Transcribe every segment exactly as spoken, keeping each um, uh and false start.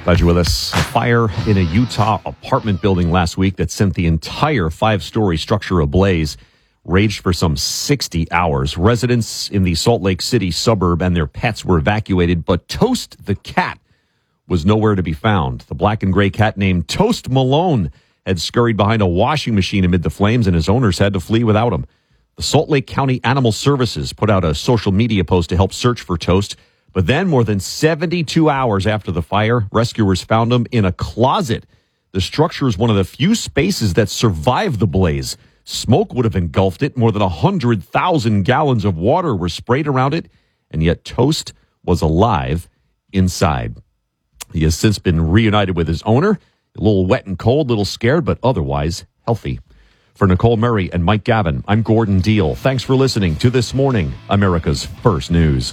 Glad you're with us. A fire in a Utah apartment building last week that sent the entire five-story structure ablaze raged for some sixty hours. Residents in the Salt Lake City suburb and their pets were evacuated, but Toast the cat was nowhere to be found. The black and gray cat named Toast Malone had scurried behind a washing machine amid the flames, and his owners had to flee without him. The Salt Lake County Animal Services put out a social media post to help search for Toast. But then, more than seventy-two hours after the fire, rescuers found him in a closet. The structure is one of the few spaces that survived the blaze. Smoke would have engulfed it. More than one hundred thousand gallons of water were sprayed around it, and yet Toast was alive inside. He has since been reunited with his owner. A little wet and cold, a little scared, but otherwise healthy. For Nicole Murray and Mike Gavin, I'm Gordon Deal. Thanks for listening to This Morning, America's First News.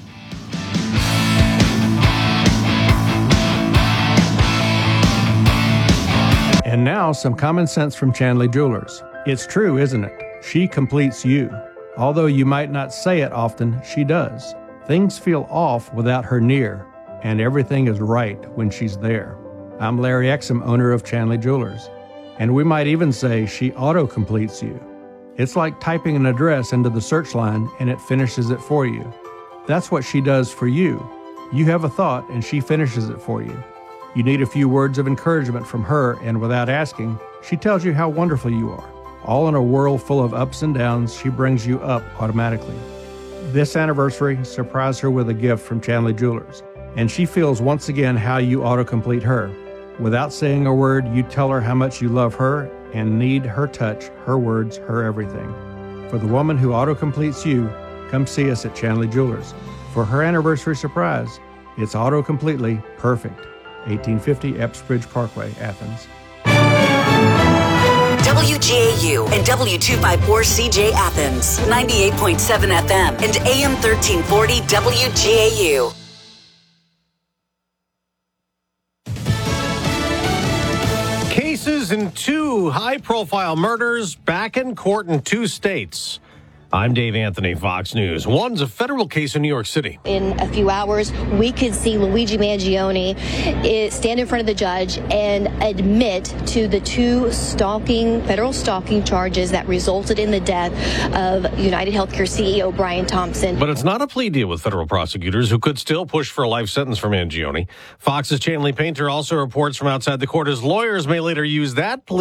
And now, some common sense from Chanley Jewelers. It's true, isn't it? She completes you. Although you might not say it often, she does. Things feel off without her near, and everything is right when she's there. I'm Larry Exum, owner of Chanley Jewelers, and we might even say she auto-completes you. It's like typing an address into the search line and it finishes it for you. That's what she does for you. You have a thought and she finishes it for you. You need a few words of encouragement from her, and without asking, she tells you how wonderful you are. All in a world full of ups and downs, she brings you up automatically. This anniversary, surprise her with a gift from Chanley Jewelers, and she feels once again how you autocomplete her. Without saying a word, you tell her how much you love her and need her touch, her words, her everything. For the woman who autocompletes you, come see us at Chanley Jewelers. For her anniversary surprise, it's auto-completely perfect. eighteen fifty Epsbridge Parkway, Athens. W G A U and W two fifty-four C J Athens, ninety-eight point seven F M and A M thirteen forty W G A U. Cases in two high-profile murders back in court in two states. I'm Dave Anthony, Fox News. One's a federal case in New York City. In a few hours, we could see Luigi Mangione stand in front of the judge and admit to the two stalking, federal stalking charges that resulted in the death of United Healthcare C E O Brian Thompson. But it's not a plea deal with federal prosecutors who could still push for a life sentence for Mangione. Fox's Chanley Painter also reports from outside the court his lawyers may later use that plea